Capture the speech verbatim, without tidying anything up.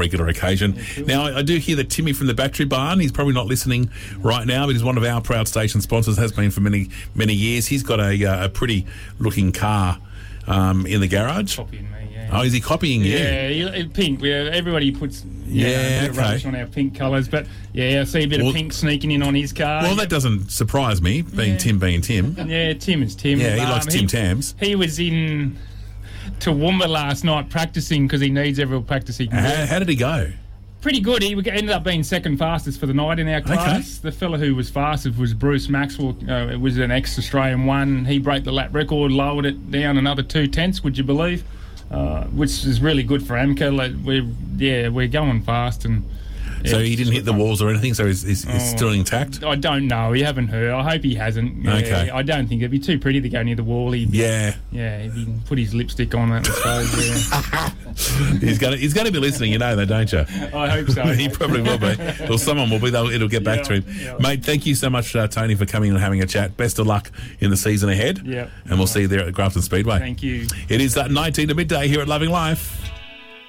regular occasion. Yeah, cool. Now, I, I do hear that Timmy from the Battery Barn, he's probably not listening right now, but he's one of our proud station sponsors, has been for many, many years. He's got a, uh, a pretty looking car um, in the garage. Copying me, yeah. Oh, is he copying you? Yeah, he- pink. We, everybody puts Yeah, yeah, a bit of okay. rubbish on our pink colours, but yeah, I see a bit Well- of pink sneaking in on his car. Well, that doesn't surprise me, being Yeah. Tim being Tim. Yeah, Tim is Tim. Yeah, he Um, likes Tim Tams. He was in Toowoomba last night practicing because he needs every practice he can How, get. how did he go? Pretty good. He ended up being second fastest for the night in our class. The fella who was fastest was Bruce Maxwell. Uh, it was an ex-Australian one. He broke the lap record, lowered it down another two tenths, would you believe? Uh, which is really good for AMCA. Like, we're, yeah, we're going fast. and. So yeah, he didn't hit the walls or anything, so he's, he's, he's Oh. still intact? I don't know. You haven't heard. I hope he hasn't. Yeah, Okay. I don't think it'd be too pretty to go near the wall. He'd, Yeah. yeah, if he can put his lipstick on that, I suppose. Yeah. He's going to he's gonna be listening, you know that, don't you? I hope so. He probably will be. Or someone will be. They'll, it'll get back Yeah, to him. yeah. Mate, thank you so much, uh, Tony, for coming and having a chat. Best of luck in the season ahead. Yeah. And we'll see you there at Grafton Speedway. Thank you. It is uh, nineteen to midday here at Loving Life.